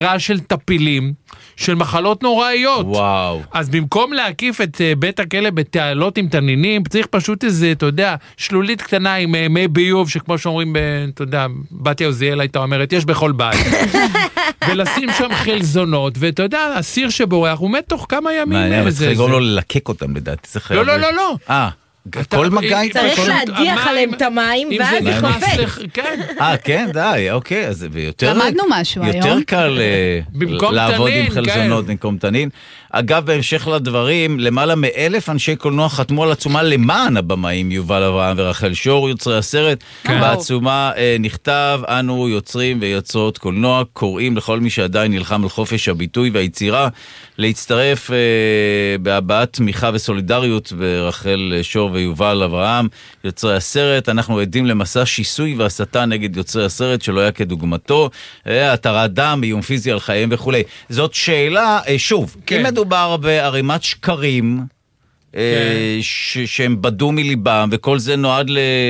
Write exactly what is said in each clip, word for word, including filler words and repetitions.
רעש של טפילים, של מחלות נוראיות. וואו. אז במקום להקיף את בית הכלא בתעלות עם תנינים, צריך פשוט איזה, אתה יודע, שלולית קטנה עם מי ביוב, שכמו שאומרים, אתה יודע, בתיה עוזיאל הייתה אומרת, יש בכל בית. ולשים שם חלזונות, ואתה יודע, הסיר שבורח, הוא מת תוך כמה ימים. מעניין, צריך גם לא ללקק אותם, לדעתי. לא, לא, לא, לא. אה. כל מגע איתה? צריך להדיח עליהם את המים, ואז זה חופש. אה, כן, די, אוקיי. למדנו משהו היום. יותר קל לעבוד עם חלזונות במקום תנין. אגב, בהמשך לדברים, למעלה מאלף אנשי קולנוע חתמו על עצומה למען הבמאים יובל אברהם ורחל שור, יוצרי הסרט. בעצומה נכתב, אנו יוצרים ויוצרות קולנוע, קוראים לכל מי שעדיין נלחם על חופש הביטוי והיצירה, להצטרף בהבעת תמיכה וסולידריות ברחל שור ויובל אברהם, יוצרי הסרט. אנחנו עדים למסע שיסוי והסתה נגד יוצרי הסרט שלא היה כדוגמתו, התרת דם, איום פיזי על חייהם וכו'. זאת שאלה, שוב, אם מדובר בערימת שקרים, שהם בדו מליבם, וכל זה נועד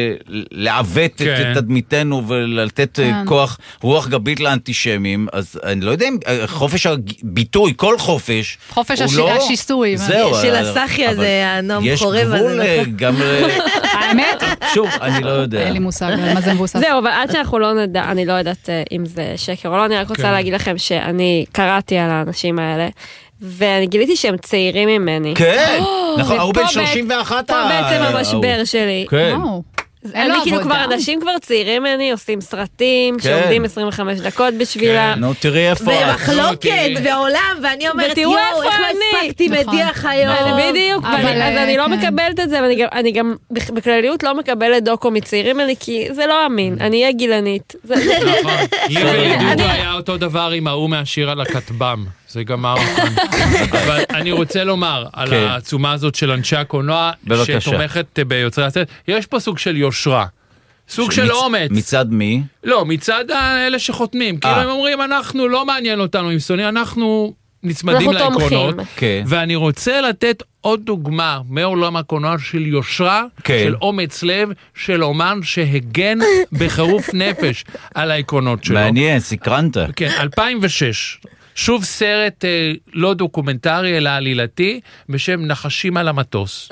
לעוות את תדמיתנו ולתת כוח, רוח גבית לאנטישמים, אז אני לא יודע אם חופש הביטוי, כל חופש, חופש השיסוי. של הסחי הזה, הנום חורב הזה. יש גבול גם... האמת? שוב, אני לא יודע. אין לי מושג, מה זה מבוסס. זהו, אבל עד שאנחנו לא נדע, אני לא יודעת אם זה שקר או לא, אני רק רוצה להגיד לכם שאני קראתי על האנשים האלה, ואני גיליתי שהם צעירים ממני. כן, נכון, הוא בן שלושים ואחת. פה בעצם המשבר שלי. כן. אני כאילו כבר, אנשים כבר צעירים ממני, עושים סרטים, שעומדים עשרים וחמש דקות בשבילה. נו, תראי איפה. ומחלוקת, ועולם, ואני אומרת, יואו, איך לא הספקתי מדיח היום. בדיוק, אז אני לא מקבלת את זה, ואני גם בכלליות לא מקבלת דוקו מצעירים ממני, כי זה לא אמין, אני אהיה גילנית. נכון, לי ולידודו היה אותו דבר עם ההוא מהשיר על הכתבם. זה גמר אותם. אבל אני רוצה לומר על העצומה הזאת של אנשי הקולנוע, שתומכת ביוצרי הסרט, יש פה סוג של יושרה, סוג של אומץ. מצד מי? לא, מצד אלה שחותמים. כאילו הם אומרים, אנחנו לא מעניין אותנו עם סוני, אנחנו נצמדים לעקרונות. ואני רוצה לתת עוד דוגמה מעולם הקולנוע של יושרה, של אומץ לב, של אומן שהגן בחירוף נפש על העקרונות שלו. מעניין, סקרנת. כן, אלפיים ושש. שוב סרט אה, לא דוקומנטרי אלא עלילתי בשם נחשים על המטוס.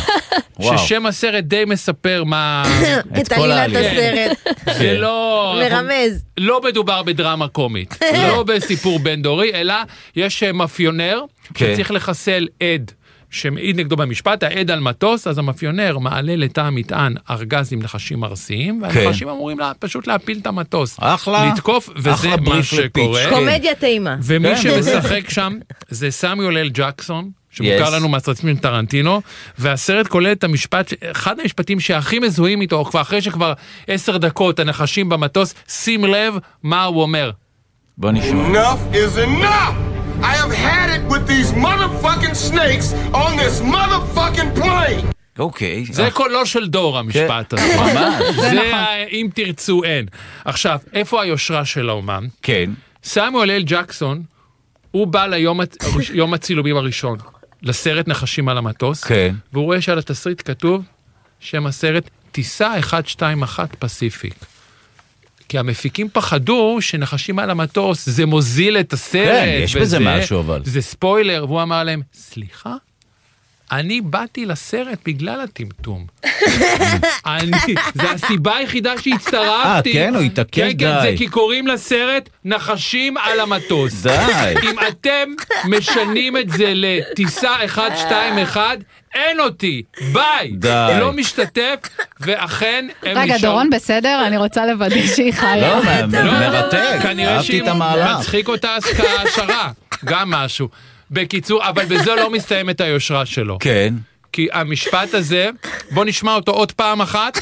ששם הסרט די מספר מה... את עלילת הסרט. זה לא... מרמז. לא מדובר בדרמה קומית. לא בסיפור בין דורי, אלא יש מאפיונר שצריך לחסל עד. שמעיד נגדו במשפט, העד על מטוס, אז המאפיונר מעלה לתא המטען ארגז עם נחשים ארסיים, והנחשים אמורים לה, פשוט להפיל את המטוס. אחלה. לתקוף, וזה מה שקורה. קומדיה טעימה. ומי שמשחק שם, זה סמיואל אל ג'קסון, שמוכר לנו מהסרטים של טרנטינו, והסרט כולל את המשפט, אחד המשפטים שהכי מזוהים איתו, כבר אחרי שכבר עשר דקות הנחשים במטוס, שים לב מה הוא אומר. בוא נשמע. Enough is enough! I have had it with these motherfucking snakes on this motherfucking plane. אוקיי. זה קולו של דור המשפט הזה. ממש. זה אם תרצו אין. עכשיו, איפה היושרה של האומן? כן. סמיואל אל ג'קסון, הוא בא ליום הצילומים הראשון, לסרט נחשים על המטוס, כן. והוא רואה שעל התסריט כתוב שם הסרט טיסה אחת שתיים אחת פסיפיק. כי המפיקים פחדו שנחשים על המטוס, זה מוזיל את הסרט. כן, יש בזה משהו אבל. זה ספוילר, והוא אמר להם, סליחה? אני באתי לסרט בגלל הטמטום. אני, זה הסיבה היחידה שהצטרפתי. אה, כן, הוא התעקש די. כן, זה כי קוראים לסרט נחשים על המטוס. די. אם אתם משנים את זה לטיסה אחת שתיים אחת, אין אותי, ביי. די. לא משתתף, ואכן הם רגע, דורון בסדר? אני רוצה לוודא שהיא חיה. לא, מרתק. כנראה שהיא מצחיק אותה השערה. גם משהו. בקיצור, אבל בזה לא מסתיים את היושרה שלו. כן. כי המשפט הזה, בוא נשמע אותו עוד פעם אחת.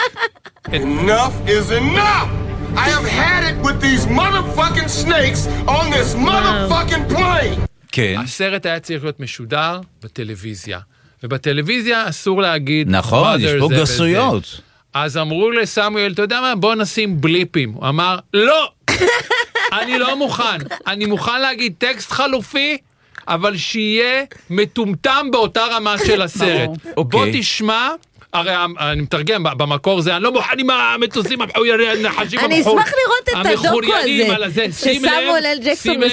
Enough is enough! I have had it with these motherfucking snakes on this motherfucking plane! כן. הסרט היה צריך להיות משודר בטלוויזיה. ובטלוויזיה אסור להגיד... נכון, יש פה גסויות. אז אמרו לסמואל, אתה יודע מה? בוא נשים בליפים. הוא אמר, לא! אני לא מוכן. אני מוכן להגיד טקסט חלופי, אבל שיהיה מטומטם באותה רמה של הסרט. בוא תשמע, הרי אני מתרגם, במקור זה, אני לא מוכן עם המטוסים הנחשים אני אשמח לראות את הדוקו הזה, שסמואל אל ג'קסון